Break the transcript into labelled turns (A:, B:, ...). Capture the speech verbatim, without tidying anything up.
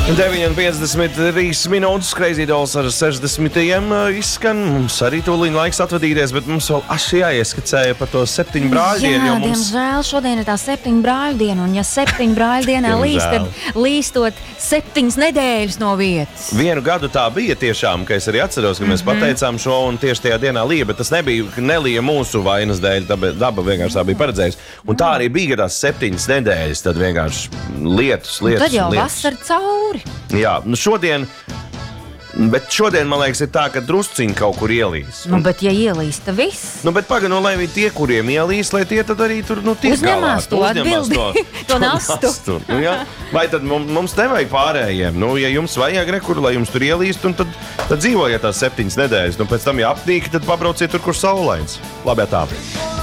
A: deviņi piecdesmit trīs minūtes, Crazy Dolls ar sešdesmitajiem izskan. Mums arī tūlīt laiks atvadīties, bet mums vēl aši jāieskicēja par to septiņu brāļu dienu.
B: Jā,
A: Mums...
B: diemžēl šodien ir tā septiņu brāļu diena, un ja septiņu brāļu dienā līst, tad līstot septiņas nedēļas no vietas.
A: Vienu gadu tā bija tiešām, ka es arī atceros, ka mēs mm -hmm. pateicām šo, un tieši tajā dienā lija, bet tas nebija, nelija mūsu vainas dēļ, daba, daba vienkārši tā bija paredzējusi. Un tā arī bija tās septiņas nedēļas, tad vienkārši lietus, lietus,
B: Tad jau
A: lietus.
B: vasara cauri.
A: Jā, nu šodien, bet šodien, man liekas, ir tā, ka drusciņi kaut kur ielīs.
B: Nu, bet ja ielīsta viss,
A: Nu, bet pagaid, nu, lai viņi tie, kuriem ielīs, lai tie tad arī tur, nu, tiek
B: Uzņemās
A: galā.
B: to
A: Uzņemās
B: atbildi, to nastu.
A: Nu, jā. Vai tad mums, mums nevajag pārējiem? Nu, ja jums vajag rekur, lai jums tur ielīst, un tad, tad dzīvojiet tās septiņas nedēļas. Nu, pēc tam, ja apnīk, tad pabrauciet tur, kur saulains. Labi, tā.